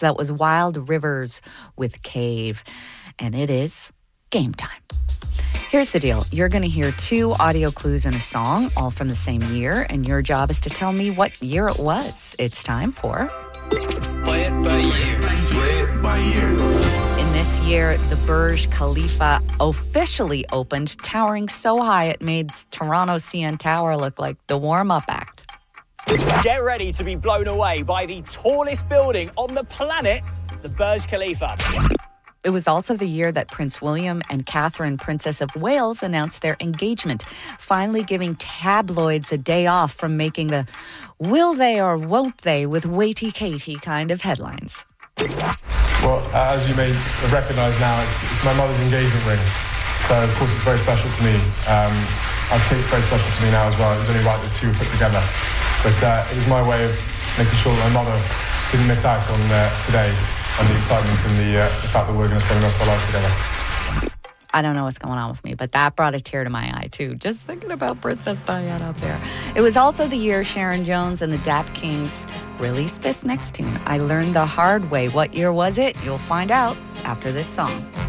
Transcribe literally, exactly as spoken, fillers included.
That was Wild Rivers with Cave. And it is game time. Here's the deal. You're going to hear two audio clues in a song, all from the same year, and your job is to tell me what year it was. It's time for... Play it by year. Play it by year. In this year, the Burj Khalifa officially opened, towering so high it made Toronto C N Tower look like the warm-up act. Get ready to be blown away by the tallest building on the planet, the Burj Khalifa. It was also the year that Prince William and Catherine, Princess of Wales, announced their engagement, finally giving tabloids a day off from making the will they or won't they with Waity Katie kind of headlines. Well, as you may recognise now, it's, it's my mother's engagement ring. So, of course, it's very special to me. Um, as Kate's very special to me now as well. It was only right that the two were put together. But uh, it was my way of making sure that my mother didn't miss out on uh, today and the excitement and the, uh, the fact that we're going to spend the rest of our lives together. I don't know what's going on with me, but that brought a tear to my eye, too, just thinking about Princess Diana up there. It was also the year Sharon Jones and the Dap Kings released this next tune. I learned the hard way. What year was it? You'll find out after this song.